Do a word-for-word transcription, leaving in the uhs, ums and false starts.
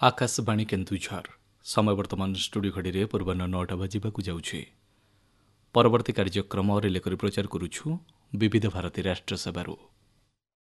आकाशवाणी केन्दुझर समय वर्तमान स्टूडियो घड़ी पूर्वाह्न नौटा बजाक जाऊे परवर्ती कार्यक्रम रिले कर प्रचार करुछु विविध भारती राष्ट्र सेवारू।